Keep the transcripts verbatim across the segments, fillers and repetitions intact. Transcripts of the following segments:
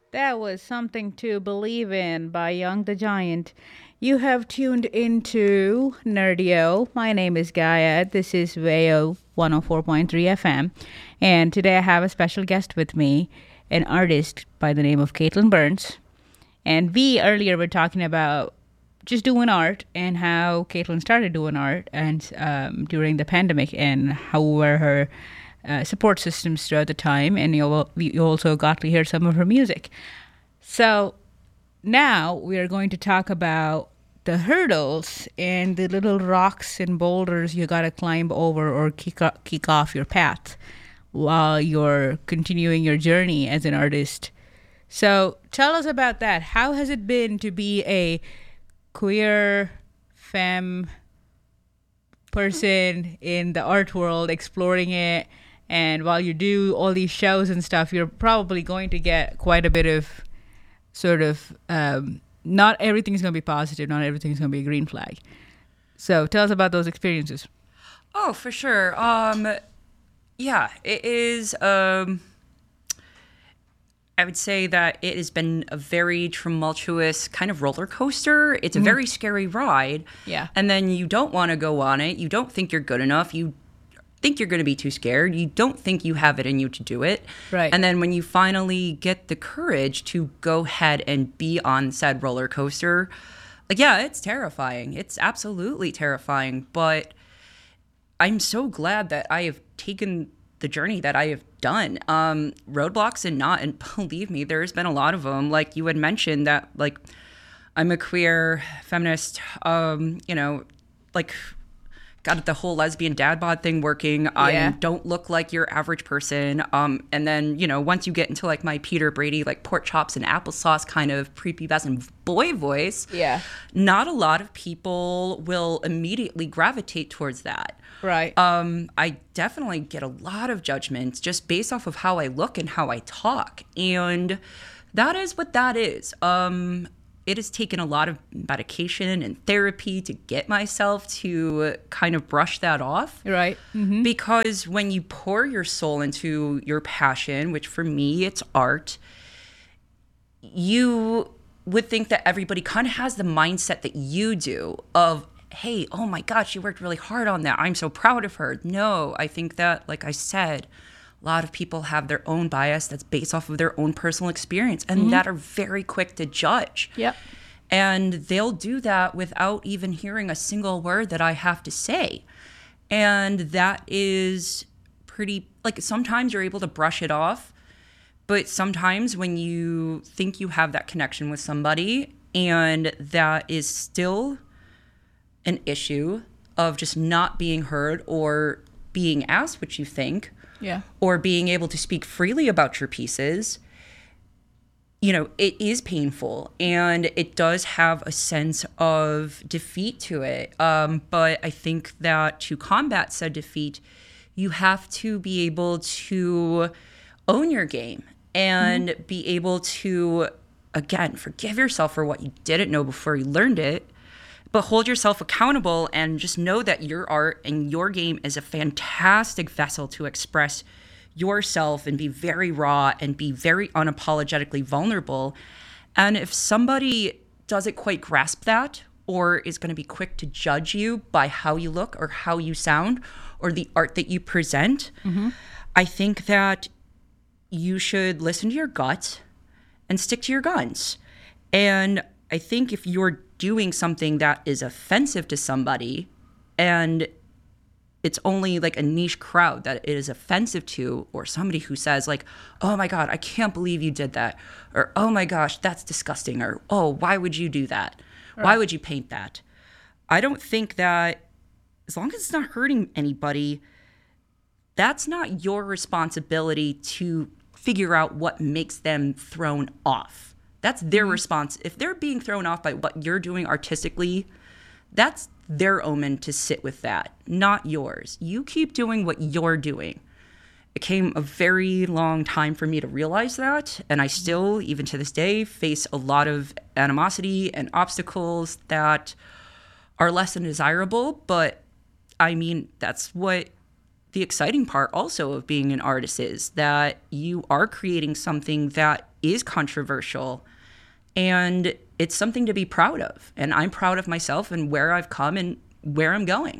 That was Something to Believe in by Young the Giant. You have tuned into Nerdio. My name is Gaia. This is Veo one oh four point three F M. And today I have a special guest with me, an artist by the name of Caitlin Burns. And we earlier were talking about just doing art and how Caitlin started doing art and um, during the pandemic and how were her uh, support systems throughout the time. And you, you also got to hear some of her music. So now we are going to talk about the hurdles and the little rocks and boulders you got to climb over or kick, o- kick off your path while you're continuing your journey as an artist. So tell us about that. How has it been to be a queer femme person in the art world, exploring it? And while you do all these shows and stuff, you're probably going to get quite a bit of sort of, um, not everything's going to be positive, not everything's going to be a green flag. So tell us about those experiences. Oh, for sure. Um, yeah, it is. Um, I would say that it has been a very tumultuous kind of roller coaster. It's a very scary ride. Yeah. And then you don't want to go on it. You don't think you're good enough. You think you're going to be too scared. You don't think you have it in you to do it. Right. And then when you finally get the courage to go ahead and be on said roller coaster, like, yeah, it's terrifying. It's absolutely terrifying. But I'm so glad that I have taken the journey that I have done. Um, roadblocks and not, and believe me, there's been a lot of them. Like you had mentioned that, like, I'm a queer feminist, um, you know, like, got the whole lesbian dad bod thing working. Yeah. I don't look like your average person. Um, and then, you know, once you get into like my Peter Brady, like pork chops and applesauce kind of prepubescent boy voice, Yeah. not a lot of people will immediately gravitate towards that. Right. Um, I definitely get a lot of judgments just based off of how I look and how I talk. And that is what that is. Um, it has taken a lot of medication and therapy to get myself to kind of brush that off. Right. Mm-hmm. Because when you pour your soul into your passion, which for me, it's art, you would think that everybody kind of has the mindset that you do of, hey, oh my gosh, she worked really hard on that. I'm so proud of her. No, I think that, like I said, a lot of people have their own bias that's based off of their own personal experience and Mm-hmm. that are very quick to judge. Yep. And they'll do that without even hearing a single word that I have to say. And that is pretty, like, sometimes you're able to brush it off. But sometimes when you think you have that connection with somebody and that is still an issue of just not being heard or being asked what you think, Yeah. or being able to speak freely about your pieces, you know, it is painful and it does have a sense of defeat to it. Um, but I think that to combat said defeat, you have to be able to own your game and mm-hmm. be able to, again, forgive yourself for what you didn't know before you learned it, but hold yourself accountable and just know that your art and your game is a fantastic vessel to express yourself and be very raw and be very unapologetically vulnerable. And if somebody doesn't quite grasp that or is going to be quick to judge you by how you look or how you sound or the art that you present, mm-hmm. I think that you should listen to your gut and stick to your guns. And I think if you're doing something that is offensive to somebody and it's only like a niche crowd that it is offensive to, or somebody who says like, oh my God, I can't believe you did that. Or, oh my gosh, that's disgusting. Or, oh, why would you do that? Right. Why would you paint that? I don't think that as long as it's not hurting anybody, that's not your responsibility to figure out what makes them thrown off. That's their mm-hmm. response. If they're being thrown off by what you're doing artistically, that's their omen to sit with that, not yours. You keep doing what you're doing. It came a very long time for me to realize that, and I still, even to this day, face a lot of animosity and obstacles that are less than desirable, but I mean, that's what the exciting part also of being an artist is that you are creating something that is controversial, and it's something to be proud of. And I'm proud of myself and where I've come and where I'm going.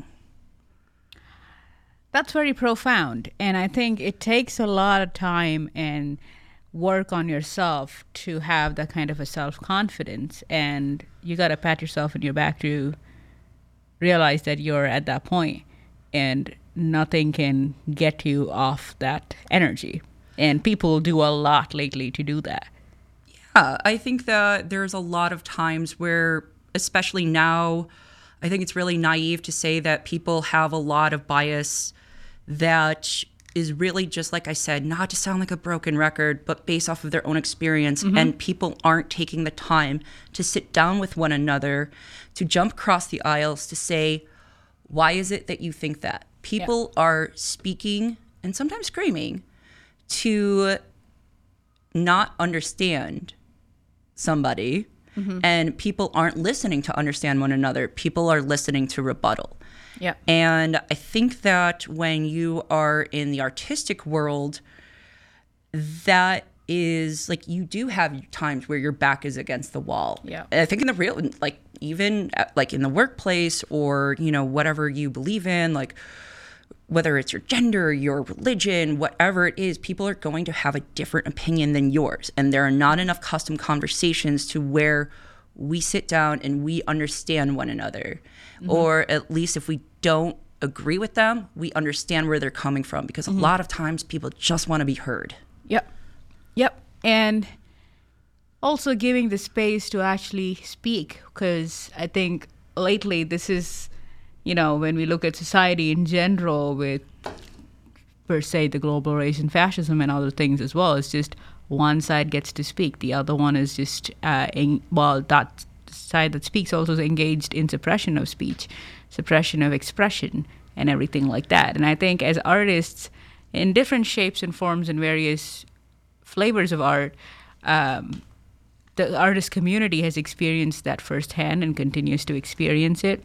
That's very profound. And I think it takes a lot of time and work on yourself to have that kind of a self-confidence. And you got to pat yourself on your back to realize that you're at that point and nothing can get you off that energy. And people do a lot lately to do that. Yeah, I think that there's a lot of times where, especially now, I think it's really naive to say that people have a lot of bias that is really just, like I said, not to sound like a broken record, but based off of their own experience. Mm-hmm. And people aren't taking the time to sit down with one another, to jump across the aisles, to say, why is it that you think that? People yeah. are speaking and sometimes screaming to not understand somebody, mm-hmm. and people aren't listening to understand one another. People are listening to rebuttal. Yeah. And I think that when you are in the artistic world, that is like, you do have times where your back is against the wall. Yeah. And I think in the real, like even like in the workplace, or, you know, whatever you believe in, like whether it's your gender, your religion, whatever it is, people are going to have a different opinion than yours. And there are not enough custom conversations to where we sit down and we understand one another. Mm-hmm. Or at least if we don't agree with them, we understand where they're coming from. Because mm-hmm. a lot of times people just want to be heard. Yep. Yep. And also giving the space to actually speak. Because I think lately this is, you know, when we look at society in general with, per se, the global race and fascism and other things as well, it's just one side gets to speak. The other one is just, uh, in, well, that side that speaks also is engaged in suppression of speech, suppression of expression, and everything like that. And I think as artists, in different shapes and forms and various flavors of art, um, the artist community has experienced that firsthand and continues to experience it.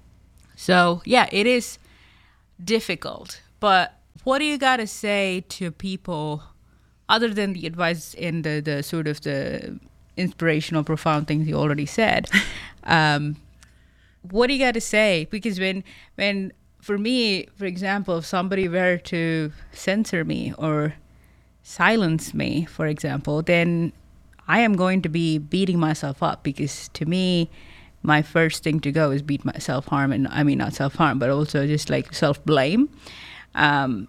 So, yeah, it is difficult. But what do you got to say to people, other than the advice and the, the sort of the inspirational, profound things you already said? Um, what do you got to say? Because when, when, for me, for example, if somebody were to censor me or silence me, for example, then I am going to be beating myself up, because to me, my first thing to go is beat my self-harm. And I mean, not self-harm, but also just like self-blame. Um,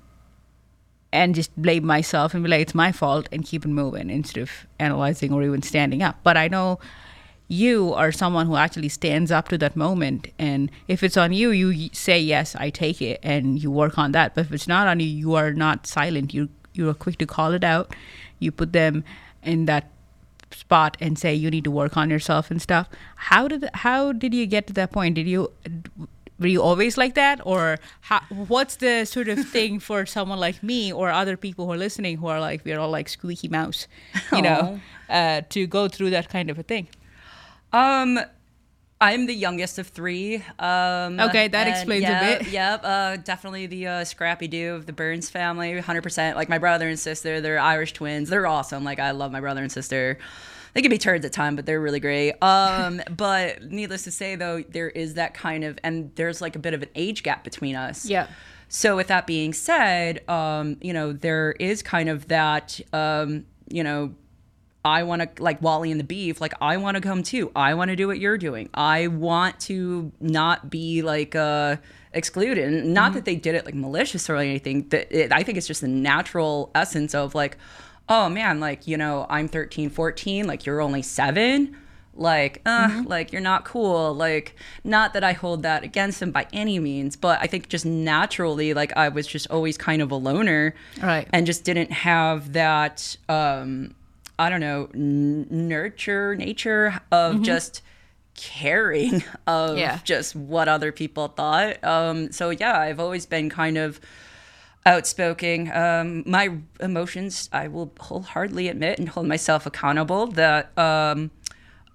and just blame myself and be like, it's my fault, and keep it moving instead of analyzing or even standing up. But I know you are someone who actually stands up to that moment. And if it's on you, you say, yes, I take it, and you work on that. But if it's not on you, you are not silent. You, you are quick to call it out. You put them in that spot and say, you need to work on yourself and stuff. How did how did you get to that point? Did you were you always like that, or how, what's the sort of thing for someone like me or other people who are listening who are like, we're all like squeaky mouse, you Aww. know, uh, to go through that kind of a thing? Um, I'm the youngest of three. Um, okay, that explains yeah, a bit. Yep, uh, definitely the uh, scrappy-doo of the Burns family, one hundred percent. Like my brother and sister, they're Irish twins. They're awesome. Like I love my brother and sister. They can be turds at times, but they're really great. Um, but needless to say, though, there is that kind of, and there's like a bit of an age gap between us. Yeah. So with that being said, um, you know, there is kind of that, um, you know, I want to, like Wally and the Beef, like I want to come too. I want to do what you're doing. I want to not be like uh, excluded. Not mm-hmm. that they did it like malicious or anything. That it, I think it's just the natural essence of like, oh man, like, you know, I'm thirteen, fourteen, like you're only seven. Like, uh, mm-hmm. like you're not cool. Like, not that I hold that against them by any means, but I think just naturally, like I was just always kind of a loner, right? And just didn't have that, um, I don't know, n- nurture nature of mm-hmm. just caring of yeah. just what other people thought. Um, so yeah, I've always been kind of outspoken. Um, my emotions, I will wholeheartedly admit and hold myself accountable that um,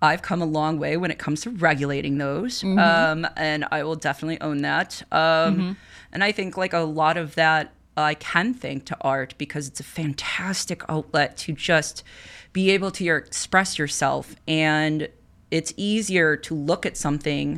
I've come a long way when it comes to regulating those. Mm-hmm. Um, and I will definitely own that. Um, mm-hmm. And I think like a lot of that I can thank to art because it's a fantastic outlet to just be able to your, express yourself. And it's easier to look at something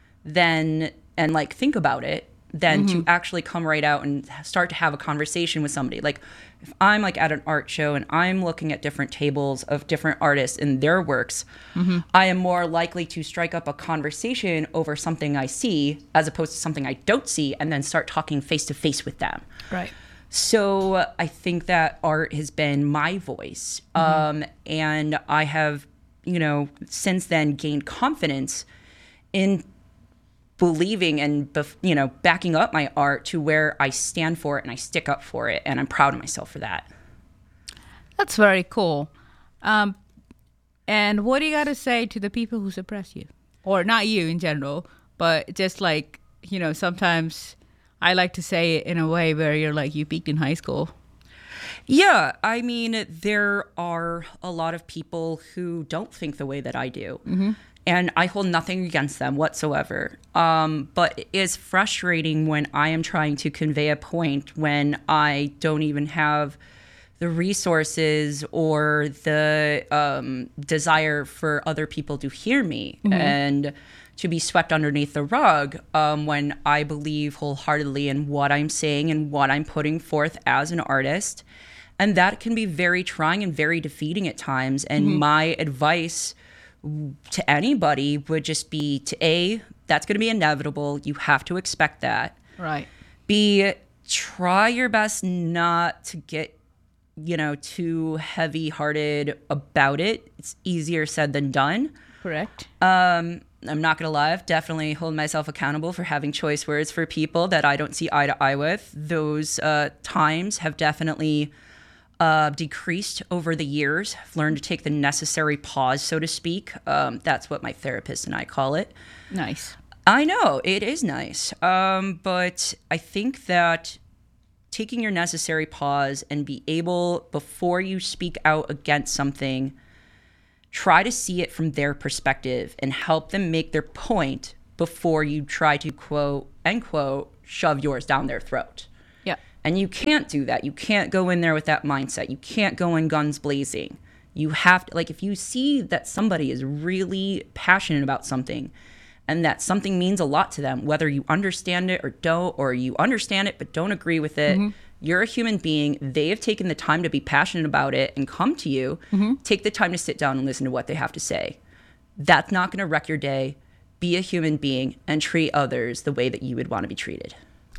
than and like think about it than mm-hmm. to actually come right out and start to have a conversation with somebody. Like if I'm like at an art show and I'm looking at different tables of different artists and their works, mm-hmm. I am more likely to strike up a conversation over something I see as opposed to something I don't see and then start talking face to face with them. Right. So uh, I think that art has been my voice. Mm-hmm. Um, and I have, you know, since then gained confidence in believing and, you know, backing up my art to where I stand for it and I stick up for it. And I'm proud of myself for that. That's very cool. Um, and what do you got to say to the people who suppress you? Or not you in general, but just like, you know, sometimes I like to say it in a way where you're like, you peaked in high school. Yeah, I mean, there are a lot of people who don't think the way that I do. Mm-hmm. And I hold nothing against them whatsoever. Um, but it is frustrating when I am trying to convey a point when I don't even have the resources or the um, desire for other people to hear me mm-hmm. and to be swept underneath the rug um, when I believe wholeheartedly in what I'm saying and what I'm putting forth as an artist. And that can be very trying and very defeating at times. And mm-hmm. my advice to anybody would just be to A, that's going to be inevitable. You have to expect that. Right. B, try your best not to get, you know, too heavy-hearted about it. It's easier said than done. Correct. Um, I'm not going to lie. I've definitely hold myself accountable for having choice words for people that I don't see eye to eye with. Those uh, times have definitely Uh, decreased over the years. I've learned to take the necessary pause, so to speak. Um, that's what my therapist and I call it. Nice. I know, it is nice. Um, but I think that taking your necessary pause and be able, before you speak out against something, try to see it from their perspective and help them make their point before you try to, quote, end quote, shove yours down their throat. Yeah. And you can't do that. You can't go in there with that mindset. You can't go in guns blazing. You have to, like, if you see that somebody is really passionate about something and that something means a lot to them, whether you understand it or don't, or you understand it but don't agree with it, mm-hmm. you're a human being. They have taken the time to be passionate about it and come to you. Mm-hmm. Take the time to sit down and listen to what they have to say. That's not going to wreck your day. Be a human being and treat others the way that you would want to be treated.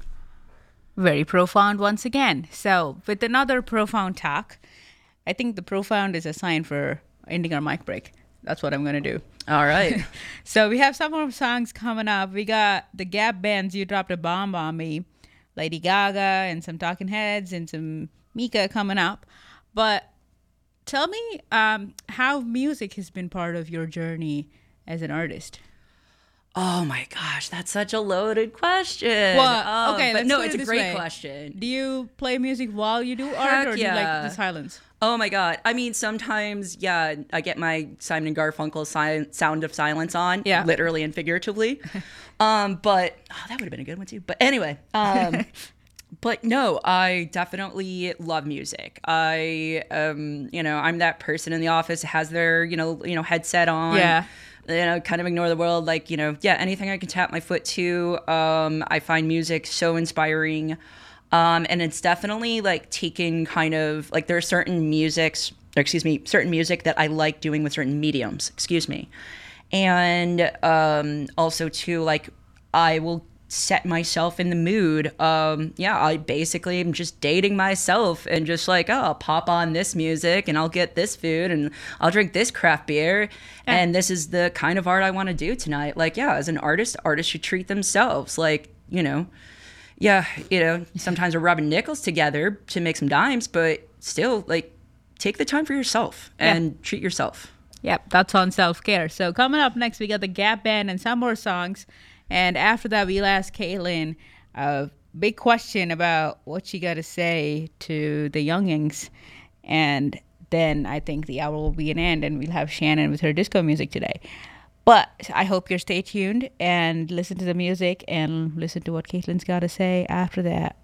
Very profound once again. So with another profound talk, I think the profound is a sign for ending our mic break. That's what I'm going to do. All right. So we have some more songs coming up. We got the Gap Band's You Dropped a Bomb on Me, Lady Gaga, and some Talking Heads and some Mika coming up. But tell me um, how music has been part of your journey as an artist. Oh my gosh, that's such a loaded question. Well, oh, okay, but let's no, put it's it a this great way. question. Do you play music while you do art, Heck or yeah. do you like the silence? Oh my God. I mean, sometimes, yeah, I get my Simon and Garfunkel si- sound of silence on, yeah. literally and figuratively. um, but oh, that would have been a good one too. But anyway, um, but no, I definitely love music. I, um, you know, I'm that person in the office that has their, you know, you know, headset on. Yeah. You know, kind of ignore the world. Like, you know, yeah, anything I can tap my foot to. Um, I find music so inspiring. Um, and it's definitely like taking kind of like there are certain musics, or excuse me, certain music that I like doing with certain mediums, excuse me. And um, also too, like I will set myself in the mood. Um, yeah, I basically am just dating myself and just like, oh, I'll pop on this music and I'll get this food and I'll drink this craft beer. Yeah. And this is the kind of art I want to do tonight. Like, yeah, as an artist, artists should treat themselves like, you know, yeah, you know, sometimes we're rubbing nickels together to make some dimes, but still, like, take the time for yourself and yeah. treat yourself. Yep, that's on self-care. So coming up next, we got the Gap Band and some more songs. And after that, we'll ask Caitlin a big question about what she got to say to the youngings and then I think the hour will be an end and we'll have Shannon with her disco music today. But I hope you stay tuned and listen to the music and listen to what Caitlin's got to say after that.